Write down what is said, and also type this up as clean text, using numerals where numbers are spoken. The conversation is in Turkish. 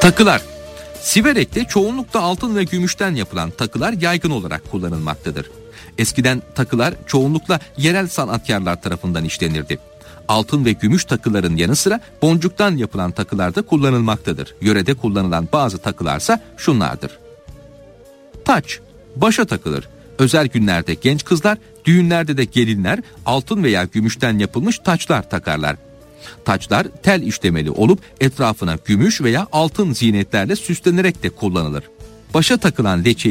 Takılar. Siverek'te çoğunlukla altın ve gümüşten yapılan takılar yaygın olarak kullanılmaktadır. Eskiden takılar çoğunlukla yerel sanatkarlar tarafından işlenirdi. Altın ve gümüş takıların yanı sıra boncuktan yapılan takılar da kullanılmaktadır. Yörede kullanılan bazı takılarsa şunlardır. Taç, başa takılır. Özel günlerde genç kızlar, düğünlerde de gelinler altın veya gümüşten yapılmış taçlar takarlar. Taçlar tel işlemeli olup etrafına gümüş veya altın zinetlerle süslenerek de kullanılır. Başa takılan leçeyi